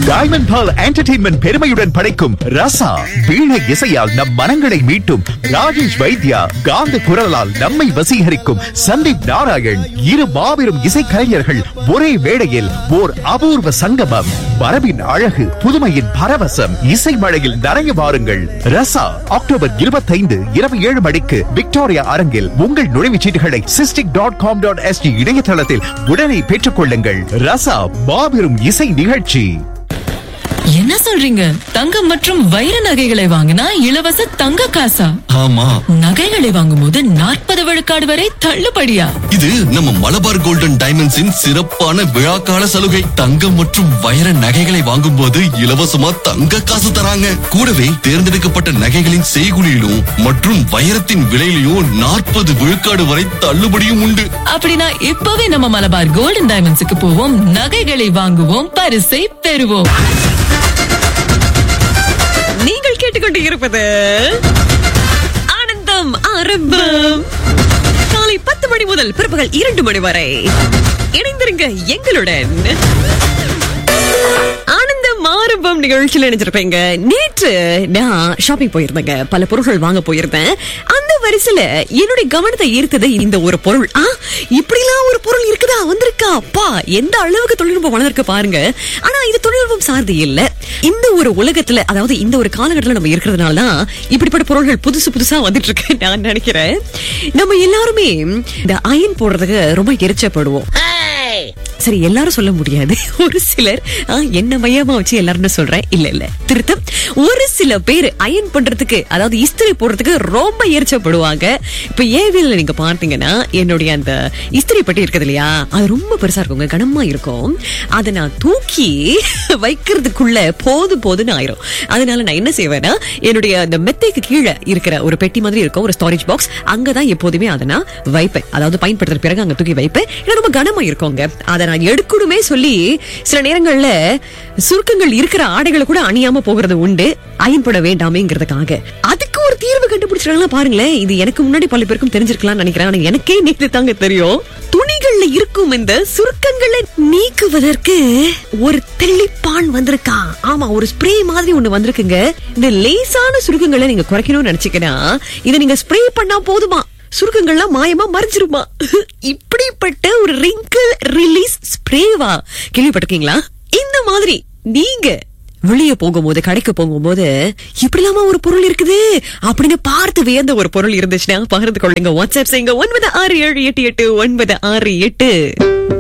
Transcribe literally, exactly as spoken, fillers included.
Diamond பால் entertainment பெருமையுடன் படைக்கும் ரசா வீணை இசையால் நம் மனங்களை மீட்டும் ராஜேஷ் வைத்யா காந்த குரலால் நம்மை வசீகரிக்கும் சந்தீப் நாராயண் இரு மாபெரும் இசைக்கலைஞர்கள் ஒரே வேளையில் ஓர் அபூர்வ சங்கமம். மரபின் அழகு, புதுமையின் பரவசம், இசை மழையில் நனைய வாருங்கள். ரசா அக்டோபர் இருபத்தைந்து இரவு ஏழு மணிக்கு விக்டோரியா அரங்கில். உங்கள் நுழைவுச் சீட்டுகளை cystic dot com dot ST இணையதளத்தில் உடனே பெற்றுக் கொள்ளுங்கள். ரசா மாபெரும் இசை நிகழ்ச்சி. என்ன சொல்றீங்க? தங்கம் மற்றும் வைர நகைகளை வாங்கினா இலவச தங்க காசா? ஆமா. நகைகளை வாங்கும் போது நாற்பது விழுக்காடு வரை தள்ளுபடியா? இது நம்ம மலபார் கோல்டன் டைமண்ட்ஸின் சிறப்பான விழாக்கால சலுகை. தங்கம் மற்றும் வைர நகைகளை வாங்கும் போது இலவசமா தங்க காசு தராங்க. கூடவே தேர்ந்தெடுக்கப்பட்ட நகைகளின் செய்குலியிலும் மற்றும் வைரத்தின் விலையிலும் நாற்பது விழுக்காடு வரை தள்ளுபடியும் உண்டு. அப்படின்னா இப்பவே நம்ம மலபார் கோல்டன் டைமண்ட்ஸுக்கு போவோம், நகைகளை வாங்குவோம், பரிசை பெறுவோம். நீங்கள் கேட்டுக்கொண்டு இருப்பது ஆனந்தம் ஆரம்பம். காலை பத்து மணி முதல் பிற்பகல் இரண்டு மணி வரை இணைந்திருங்க எங்களுடன். ஆனந்தம் ஆரம்பம் நிகழ்ச்சியில் இணைஞ்சிருப்பீங்க. நேற்று நான் ஷாப்பிங் போயிருந்தேங்க, பல பொருட்கள் வாங்க போயிருந்தேன். அந்த வரிசையில என்னுடைய கவனத்தை ஈர்த்தது இந்த ஒரு பொருள். ஆ, இப்படிலாம் ஒரு பொருள் இருக்குதா, வந்திருக்கா, அப்பா எந்த அளவுக்கு தொழில்நுட்பம் வளர்ந்திருக்கு பாருங்க. ஆனா இது தொழில்நுட்பம் சார்ந்து இல்ல. இந்த ஒரு உலகத்துல, அதாவது இந்த ஒரு காலகட்டத்துல நம்ம இருக்கிறதுனாலதான் இப்படிப்பட்ட பொருள்கள் புதுசு புதுசா வந்துட்டு இருக்கு நான் நினைக்கிறேன். நம்ம எல்லாருமே இந்த அயன் போடுறதுக்கு ரொம்ப எரிச்சப்படுவோம். சரி, எல்லாரும் சொல்ல முடியாது. ஒரு சிலர் என்ன மையமா வச்சு எல்லாரும் சொல்றேன், இல்ல இல்ல திருத்தம். ஒரு சில பேர் அயன் பண்றதுக்கு, அதாவது இஸ்திரி போடுறதுக்கு ரொம்ப எரிச்சப்படுவாங்க. இப்ப ஏவில நீங்க பார்த்தீங்கன்னா என்னுடைய அந்த இஸ்திரி பட்டி இருக்குது இல்லையா, அது ரொம்ப பெருசா இருக்குங்க, கனமா இருக்கும். அதை நான் தூக்கி வைக்கிறதுக்குள்ள போது போதுன்னு ஆயிரும். அதனால நான் என்ன செய்வேன்னா, என்னுடைய அந்த மெத்தைக்கு கீழே இருக்கிற ஒரு பெட்டி மாதிரி இருக்கும், ஒரு ஸ்டோரேஜ் பாக்ஸ், அங்கதான் எப்போதுமே அதை நான் வைப்பேன். அதாவது பயன்படுத்துற பிறகு அங்க தூக்கி வைப்பேன். ரொம்ப கனமா இருக்குங்க. அதை நான் எடுக்கணுமே சொல்லி சில நேரங்கள்ல சுருக்கங்கள் இருக்கிற ஆடைகளை கூட அணியாம போகிறது உண்டு, அயன் போட வேண்டாமேங்கிறதுக்காக. அதுக்கு ஒரு தீர்வு கண்டுபிடிச்சிருக்காங்களா பாருங்களேன். இது எனக்கு முன்னாடி பல பேருக்கும் தெரிஞ்சிருக்கலாம்னு நினைக்கிறேன். ஆனா எனக்கே நேற்று தாங்க தெரியும். துணிகள்ல இருக்கும் இந்த சுருக்கங்களை நீக்குவதற்கு ஒரு தெளிப்பான் வந்திருக்கா. ஆமா, ஒரு ஸ்ப்ரே மாதிரி ஒண்ணு வந்திருக்குங்க. இந்த லேசான சுருக்கங்களை நீங்க குறைக்கணும்னு நினைச்சீங்கன்னா இதை நீங்க ஸ்ப்ரே பண்ணா போதுமா, சுருக்கங்கள்லாம் மாயமா மறைஞ்சிருமா. இப்படிப்பட்ட ஒரு ரிங்கிள் ரிலீஸ் ஸ்ப்ரேவா கேள்விப்பட்டிருக்கீங்களா? இந்த மாதிரி நீங்க வெளியே போகும்போது, கடைக்கு போகும்போது இப்படிலாமா ஒரு பொருள் இருக்குது அப்படின்னு பார்த்து வியந்த ஒரு பொருள் இருந்துச்சுன்னா பகிர்ந்து கொள்ளுங்க. வாட்ஸ்அப் செய்யுங்க ஒன்பது ஆறு ஏழு எட்டு எட்டு ஒன்பது ஆறு எட்டு.